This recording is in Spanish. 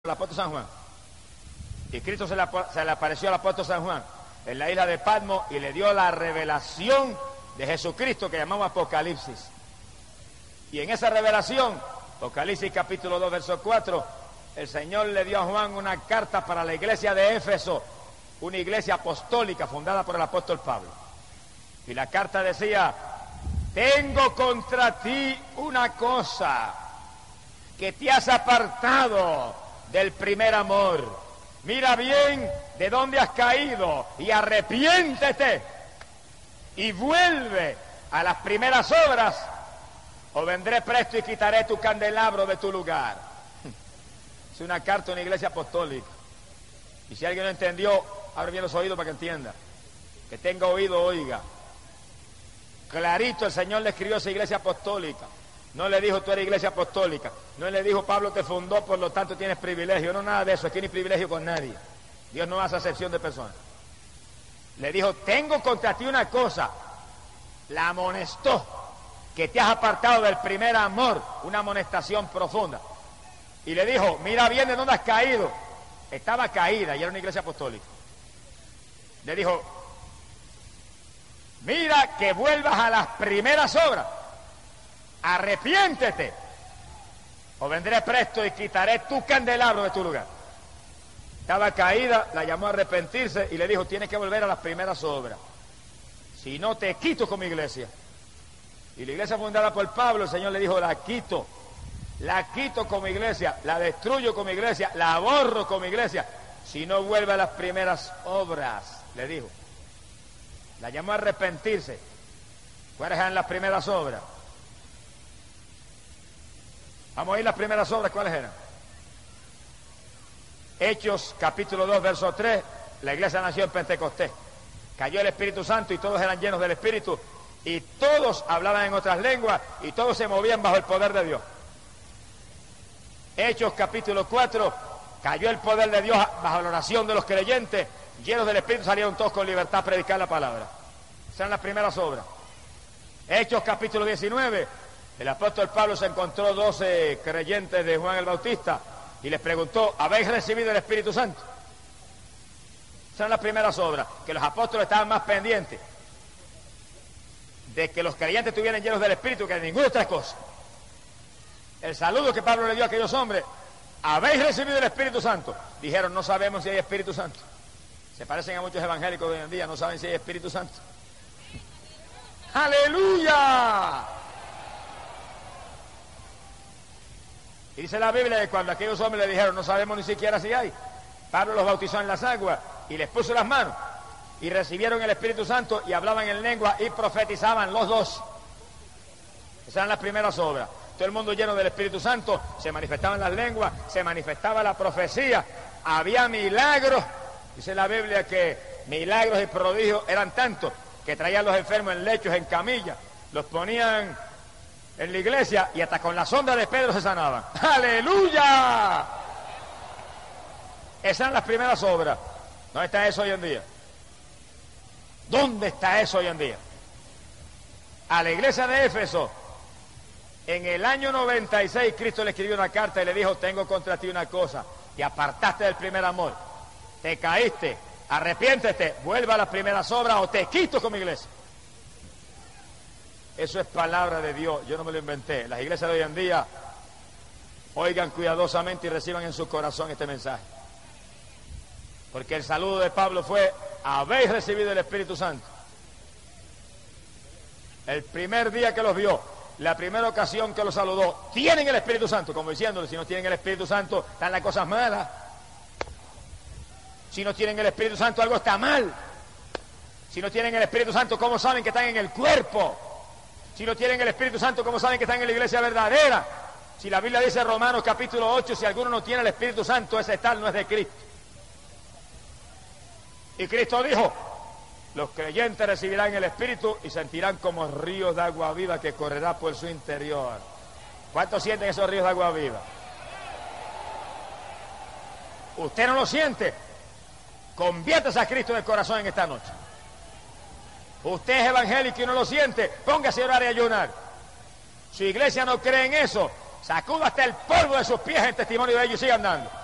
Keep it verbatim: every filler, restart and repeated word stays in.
el apóstol San Juan. Y Cristo se le, se le apareció al apóstol San Juan en la isla de Patmos y le dio la revelación de Jesucristo que llamamos Apocalipsis. Y en esa revelación, Apocalipsis capítulo dos, verso cuatro, el Señor le dio a Juan una carta para la iglesia de Éfeso, una iglesia apostólica fundada por el apóstol Pablo. Y la carta decía: tengo contra ti una cosa, que te has apartado del primer amor. Mira bien de dónde has caído y arrepiéntete y vuelve a las primeras obras, o vendré presto y quitaré tu candelabro de tu lugar. Es una carta de una iglesia apostólica. Y si alguien no entendió, abre bien los oídos para que entienda. Que tenga oído, oiga. Clarito el Señor le escribió a esa iglesia apostólica. No le dijo tú eres iglesia apostólica. No le dijo Pablo te fundó, por lo tanto tienes privilegio. No, nada de eso. Aquí no hay privilegio con nadie. Dios no hace acepción de personas. Le dijo, tengo contra ti una cosa. La amonestó, que te has apartado del primer amor. Una amonestación profunda. Y le dijo, mira bien de dónde has caído. Estaba caída y era una iglesia apostólica. Le dijo, mira que vuelvas a las primeras obras. Arrepiéntete, o vendré presto y quitaré tu candelabro de tu lugar. Estaba caída, la llamó a arrepentirse y le dijo, tienes que volver a las primeras obras. Si no, te quito como iglesia. Y la iglesia fundada por Pablo, el Señor le dijo, la quito. La quito como iglesia, la destruyo como iglesia, la borro como iglesia. Si no vuelve a las primeras obras, le dijo. La llamó a arrepentirse. ¿Cuáles eran las primeras obras? Vamos a ir las primeras obras, ¿cuáles eran? Hechos, capítulo dos, verso tres, la iglesia nació en Pentecostés. Cayó el Espíritu Santo y todos eran llenos del Espíritu y todos hablaban en otras lenguas y todos se movían bajo el poder de Dios. Hechos, capítulo cuatro, cayó el poder de Dios bajo la oración de los creyentes, llenos del Espíritu, salieron todos con libertad a predicar la palabra. Esas eran las primeras obras. Hechos, capítulo diecinueve, el apóstol Pablo se encontró doce creyentes de Juan el Bautista y les preguntó, ¿habéis recibido el Espíritu Santo? Esas son las primeras obras, que los apóstoles estaban más pendientes de que los creyentes estuvieran llenos del Espíritu que de ninguna otra cosa. El saludo que Pablo le dio a aquellos hombres, ¿habéis recibido el Espíritu Santo? Dijeron, no sabemos si hay Espíritu Santo. Se parecen a muchos evangélicos de hoy en día, no saben si hay Espíritu Santo. ¡Aleluya! Y dice la Biblia que cuando aquellos hombres le dijeron, no sabemos ni siquiera si hay, Pablo los bautizó en las aguas y les puso las manos y recibieron el Espíritu Santo y hablaban en lengua y profetizaban los dos. Esas eran las primeras obras. Todo el mundo lleno del Espíritu Santo, se manifestaban las lenguas, se manifestaba la profecía, había milagros. Dice la Biblia que milagros y prodigios eran tantos que traían los enfermos en lechos, en camillas, los ponían en la iglesia y hasta con la sombra de Pedro se sanaban. ¡Aleluya! Esas eran las primeras obras. ¿Dónde está eso hoy en día? ¿Dónde está eso hoy en día? A la iglesia de Éfeso, en el año noventa y seis, Cristo le escribió una carta y le dijo, tengo contra ti una cosa, te apartaste del primer amor, te caíste, arrepiéntete, vuelva a las primeras obras o te quito como iglesia. Eso es palabra de Dios, yo no me lo inventé. Las iglesias de hoy en día, oigan cuidadosamente y reciban en su corazón este mensaje. Porque el saludo de Pablo fue, habéis recibido el Espíritu Santo. El primer día que los vio, la primera ocasión que los saludó, tienen el Espíritu Santo, como diciéndole, si no tienen el Espíritu Santo, están las cosas malas. Si no tienen el Espíritu Santo, algo está mal. Si no tienen el Espíritu Santo, ¿cómo saben que están en el cuerpo? Si no tienen el Espíritu Santo, ¿cómo saben que están en la iglesia verdadera? Si la Biblia dice en Romanos capítulo ocho, si alguno no tiene el Espíritu Santo, ese tal no es de Cristo. Y Cristo dijo, los creyentes recibirán el Espíritu y sentirán como ríos de agua viva que correrá por su interior. ¿Cuántos sienten esos ríos de agua viva? ¿Usted no lo siente? Conviértase a Cristo en el corazón en esta noche. Usted es evangélico y no lo siente, póngase a orar y ayunar. Su iglesia no cree en eso, sacuda hasta el polvo de sus pies en testimonio de ellos y siga andando.